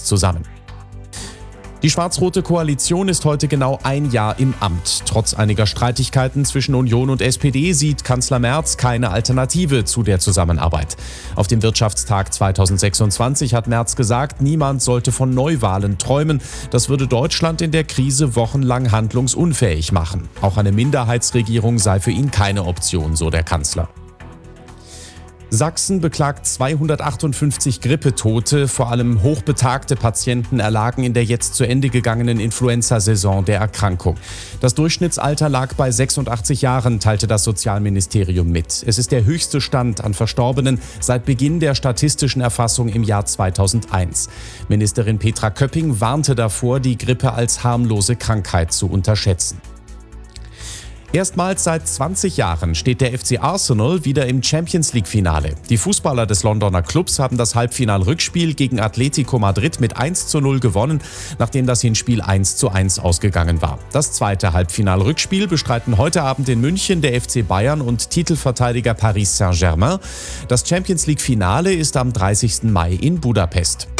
zusammen. Die schwarz-rote Koalition ist heute genau ein Jahr im Amt. Trotz einiger Streitigkeiten zwischen Union und SPD sieht Kanzler Merz keine Alternative zu der Zusammenarbeit. Auf dem Wirtschaftstag 2026 hat Merz gesagt, niemand sollte von Neuwahlen träumen. Das würde Deutschland in der Krise wochenlang handlungsunfähig machen. Auch eine Minderheitsregierung sei für ihn keine Option, so der Kanzler. Sachsen beklagt 258 Grippetote. Vor allem hochbetagte Patienten erlagen in der jetzt zu Ende gegangenen Influenza-Saison der Erkrankung. Das Durchschnittsalter lag bei 86 Jahren, teilte das Sozialministerium mit. Es ist der höchste Stand an Verstorbenen seit Beginn der statistischen Erfassung im Jahr 2001. Ministerin Petra Köpping warnte davor, die Grippe als harmlose Krankheit zu unterschätzen. Erstmals seit 20 Jahren steht der FC Arsenal wieder im Champions-League-Finale. Die Fußballer des Londoner Clubs haben das Halbfinal-Rückspiel gegen Atletico Madrid mit 1:0 gewonnen, nachdem das Hinspiel 1:1 ausgegangen war. Das zweite Halbfinal-Rückspiel bestreiten heute Abend in München der FC Bayern und Titelverteidiger Paris Saint-Germain. Das Champions-League-Finale ist am 30. Mai in Budapest.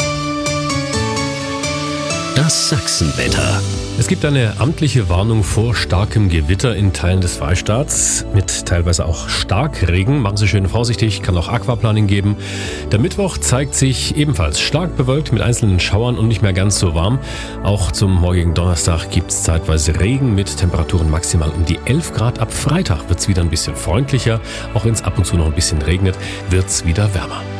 Das Sachsenwetter. Es gibt eine amtliche Warnung vor starkem Gewitter in Teilen des Freistaats mit teilweise auch Starkregen. Machen Sie schön vorsichtig, kann auch Aquaplaning geben. Der Mittwoch zeigt sich ebenfalls stark bewölkt mit einzelnen Schauern und nicht mehr ganz so warm. Auch zum morgigen Donnerstag gibt es zeitweise Regen mit Temperaturen maximal um die 11 Grad. Ab Freitag wird es wieder ein bisschen freundlicher. Auch wenn es ab und zu noch ein bisschen regnet, wird es wieder wärmer.